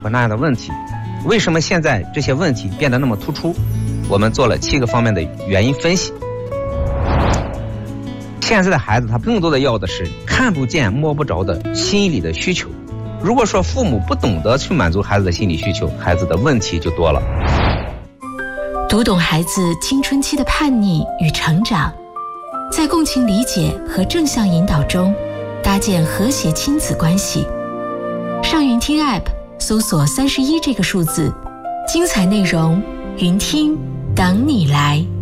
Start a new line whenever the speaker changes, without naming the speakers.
那样的问题，为什么现在这些问题变得那么突出？我们做了7个方面的原因分析。现在的孩子他更多的要的是看不见摸不着的心理的需求。如果说父母不懂得去满足孩子的心理需求，孩子的问题就多了。
读懂孩子青春期的叛逆与成长，在共情理解和正向引导中搭建和谐亲子关系。上云听 App 搜索31这个数字，精彩内容云听等你来。